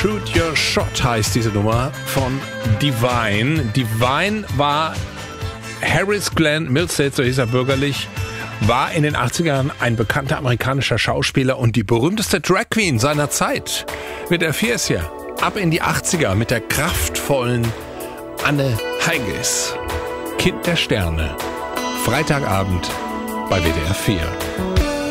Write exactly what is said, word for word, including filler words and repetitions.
Shoot Your Shot heißt diese Nummer von Divine. Divine war Harris Glenn Millstate, so hieß er bürgerlich, war in den achtzigern ein bekannter amerikanischer Schauspieler und die berühmteste Drag Queen seiner Zeit. Mit der Fierce hier ab in die achtziger mit der kraftvollen Anne Heiges. Kind der Sterne. Freitagabend bei W D R vier.